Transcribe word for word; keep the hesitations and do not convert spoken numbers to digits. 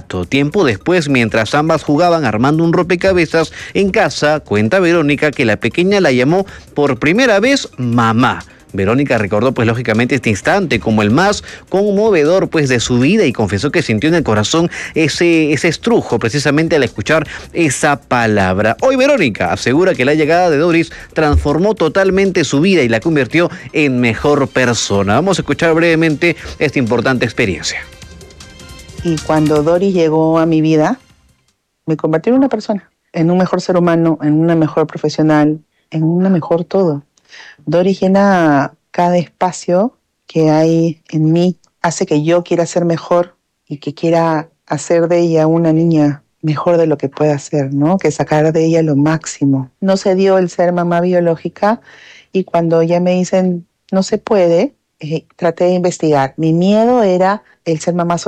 rato. Tiempo después, mientras ambas jugaban armando un rompecabezas en casa, cuenta Verónica que la pequeña la llamó por primera vez mamá. Verónica recordó pues lógicamente este instante como el más conmovedor pues de su vida y confesó que sintió en el corazón ese, ese estrujo precisamente al escuchar esa palabra. Hoy Verónica asegura que la llegada de Doris transformó totalmente su vida y la convirtió en mejor persona. Vamos a escuchar brevemente esta importante experiencia. Y cuando Doris llegó a mi vida, me convirtió en una persona, en un mejor ser humano, en una mejor profesional, en una mejor todo. Doris llena cada espacio que hay en mí, hace que yo quiera ser mejor y que quiera hacer de ella una niña mejor de lo que pueda ser, ¿no? Que sacar de ella lo máximo. No se dio el ser mamá biológica y cuando ya me dicen no se puede, eh, traté de investigar. Mi miedo era el ser mamá